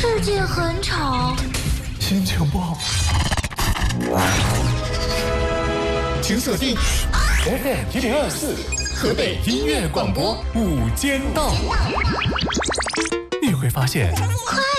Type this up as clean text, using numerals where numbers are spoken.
世界很吵， 心情不好，请锁定 FM1024河北音乐广播午间档，你会发现。